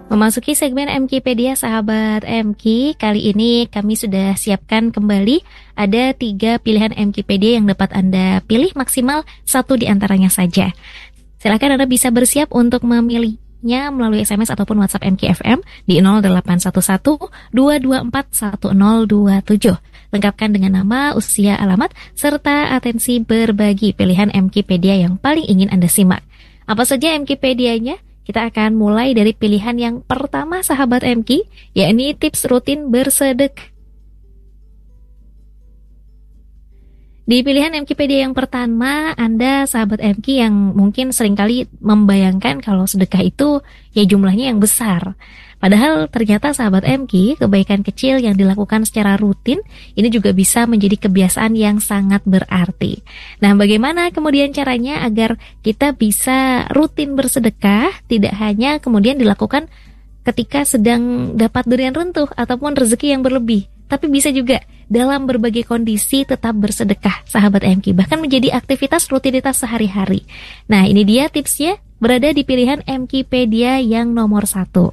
Memasuki segmen MKpedia sahabat MK, kali ini kami sudah siapkan kembali ada 3 pilihan MKpedia yang dapat Anda pilih maksimal 1 di antaranya saja. Silakan Anda bisa bersiap untuk memilihnya melalui SMS ataupun WhatsApp MKFM di 0811 224 1027. Lengkapkan dengan nama, usia, alamat, serta atensi berbagi pilihan MKpedia yang paling ingin Anda simak. Apa saja MKpedianya? Kita akan mulai dari pilihan yang pertama sahabat MK, yakni tips rutin bersedekah. Di pilihan MKpedia yang pertama, Anda sahabat MK yang mungkin seringkali membayangkan kalau sedekah itu ya jumlahnya yang besar. Padahal ternyata sahabat MK, kebaikan kecil yang dilakukan secara rutin ini juga bisa menjadi kebiasaan yang sangat berarti. Nah, bagaimana kemudian caranya agar kita bisa rutin bersedekah, tidak hanya kemudian dilakukan ketika sedang dapat durian runtuh ataupun rezeki yang berlebih, tapi bisa juga dalam berbagai kondisi tetap bersedekah sahabat MK, bahkan menjadi aktivitas rutinitas sehari-hari. Nah, ini dia tipsnya, berada di pilihan MKpedia yang nomor 1.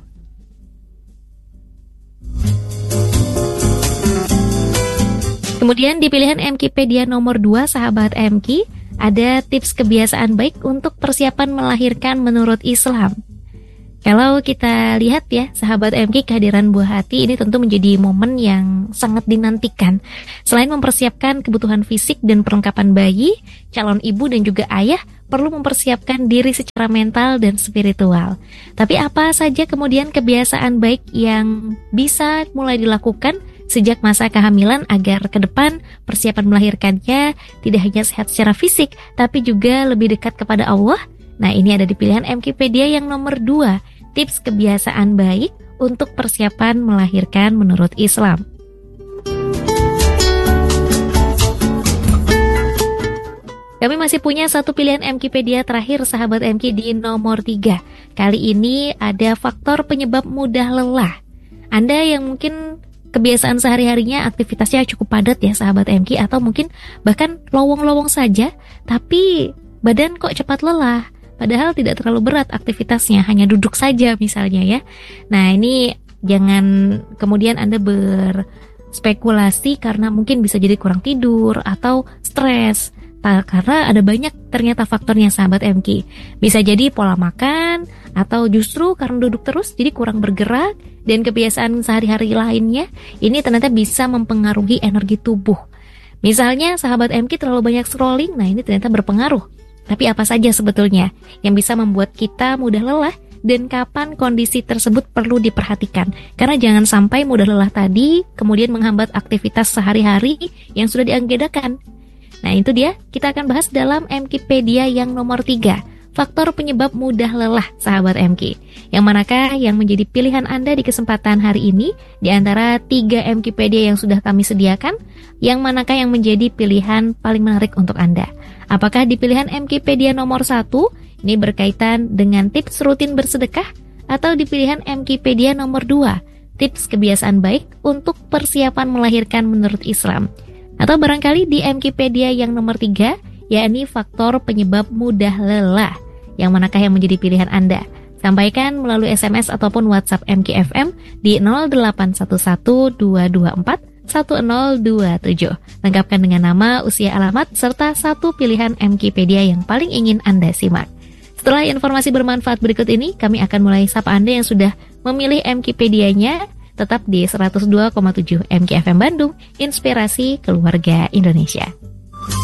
Kemudian di pilihan MKpedia nomor 2 sahabat MK, ada tips kebiasaan baik untuk persiapan melahirkan menurut Islam. Kalau kita lihat ya sahabat MK, kehadiran buah hati ini tentu menjadi momen yang sangat dinantikan. Selain mempersiapkan kebutuhan fisik dan perlengkapan bayi, calon ibu dan juga ayah perlu mempersiapkan diri secara mental dan spiritual. Tapi apa saja kemudian kebiasaan baik yang bisa mulai dilakukan sejak masa kehamilan agar ke depan persiapan melahirkannya tidak hanya sehat secara fisik, tapi juga lebih dekat kepada Allah? Nah, ini ada di pilihan MKpedia yang nomor 2, tips kebiasaan baik untuk persiapan melahirkan menurut Islam. Kami masih punya satu pilihan MKpedia terakhir sahabat MK di nomor 3. Kali ini ada faktor penyebab mudah lelah. Anda yang mungkin kebiasaan sehari-harinya aktivitasnya cukup padat ya sahabat MK, atau mungkin bahkan lowong-lowong saja, tapi badan kok cepat lelah. Padahal tidak terlalu berat aktivitasnya, hanya duduk saja misalnya ya. Nah, ini jangan kemudian Anda berspekulasi karena mungkin bisa jadi kurang tidur atau stres. Karena ada banyak ternyata faktornya sahabat MK. Bisa jadi pola makan, atau justru karena duduk terus jadi kurang bergerak, dan kebiasaan sehari-hari lainnya ini ternyata bisa mempengaruhi energi tubuh. Misalnya sahabat MK terlalu banyak scrolling, nah ini ternyata berpengaruh. Tapi apa saja sebetulnya yang bisa membuat kita mudah lelah, dan kapan kondisi tersebut perlu diperhatikan? Karena jangan sampai mudah lelah tadi kemudian menghambat aktivitas sehari-hari yang sudah diagendakan. Nah, itu dia, kita akan bahas dalam MKpedia yang nomor 3, faktor penyebab mudah lelah sahabat MK. Yang manakah yang menjadi pilihan Anda di kesempatan hari ini di antara 3 MKpedia yang sudah kami sediakan? Yang manakah yang menjadi pilihan paling menarik untuk Anda? Apakah di pilihan MKpedia nomor 1 ini berkaitan dengan tips rutin bersedekah, atau di pilihan MKpedia nomor 2, tips kebiasaan baik untuk persiapan melahirkan menurut Islam? Atau barangkali di MKpedia yang nomor 3, yakni faktor penyebab mudah lelah. Yang manakah yang menjadi pilihan Anda? Sampaikan melalui SMS ataupun WhatsApp MKFM di 0811 224 1027. Lengkapkan dengan nama, usia, alamat, serta satu pilihan MKpedia yang paling ingin Anda simak. Setelah informasi bermanfaat berikut ini, kami akan mulai sapa Anda yang sudah memilih MKpedianya. Tetap di 102,7 MKFM Bandung, Inspirasi Keluarga Indonesia.